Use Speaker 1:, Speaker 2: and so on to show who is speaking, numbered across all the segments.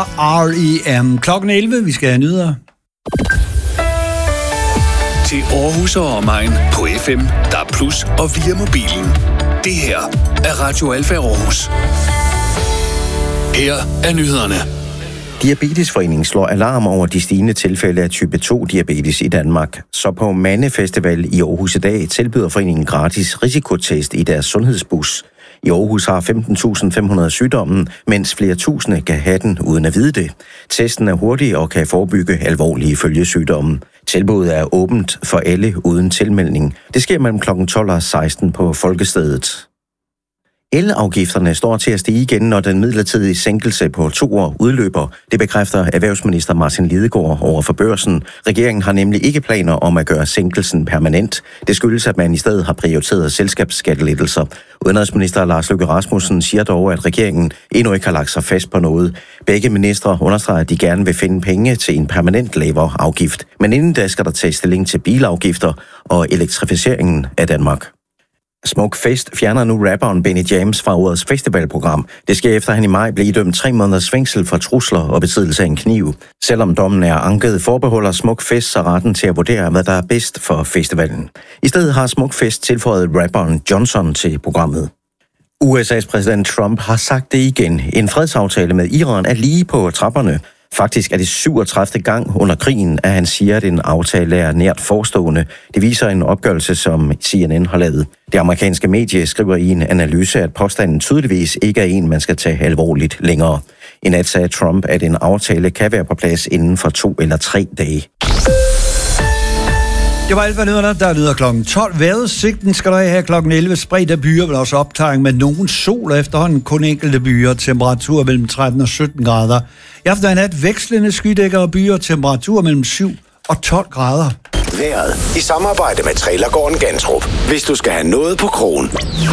Speaker 1: R.E.M. Klokken 11, vi skal have nyheder.
Speaker 2: Til Aarhus og omegn på FM, DAB+ og via mobilen. Det her er Radio Alfa Aarhus. Her er nyhederne.
Speaker 3: Diabetesforeningen slår alarm over de stigende tilfælde af type 2-diabetes i Danmark. Så på Mandefestival i Aarhus i dag tilbyder foreningen gratis risikotest i deres sundhedsbus. I Aarhus har 15.500 sygdommen, mens flere tusinde kan have den uden at vide det. Testen er hurtig og kan forebygge alvorlige følgesygdomme. Tilbuddet er åbent for alle uden tilmelding. Det sker mellem kl. 12 og 16 på Folkestedet. Elafgifterne står til at stige igen, når den midlertidige sænkelse på 2 år udløber. Det bekræfter erhvervsminister Martin Lidegaard over for Børsen. Regeringen har nemlig ikke planer om at gøre sænkelsen permanent. Det skyldes, at man i stedet har prioriteret selskabsskattelettelser. Udenrigsminister Lars Løkke Rasmussen siger dog, at regeringen endnu ikke har lagt sig fast på noget. Begge ministre understreger, at de gerne vil finde penge til en permanent lavere afgift. Men inden da skal der tages stilling til bilafgifter og elektrificeringen af Danmark. Smuk Fest fjerner nu rapperen Benny James fra årets festivalprogram. Det sker efter, at han i maj blev idømt 3 måneders fængsel for trusler og besiddelse af en kniv. Selvom dommen er anket, forbeholder Smuk Fest sig retten til at vurdere, hvad der er bedst for festivalen. I stedet har Smuk Fest tilføjet rapperen Johnson til programmet. USA's præsident Trump har sagt det igen. En fredsaftale med Iran er lige på trapperne. Faktisk er det 37. gang under krigen, at han siger, at en aftale er nært forestående. Det viser en opgørelse, som CNN har lavet. Det amerikanske medie skriver i en analyse, at påstanden tydeligvis ikke er en, man skal tage alvorligt længere. I nat sagde Trump, at en aftale kan være på plads inden for 2 eller 3 dage.
Speaker 1: Det var alt for nyhederne, der lyder klokken 12. Vejrudsigten skal der have klokken 11. Spredt af byer, men også opklaring med nogen sol og efterhånden kun enkelte byer. Temperatur mellem 13 og 17 grader. I aften og nat vekslende skydækker og byer. Temperatur mellem 7 og 12 grader.
Speaker 4: Vejret i samarbejde med Trailergården Gantrup. Hvis du skal have noget på krogen.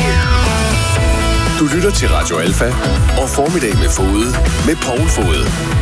Speaker 2: Du lytter til Radio Alfa og Formiddag med Fode med Poul Fode.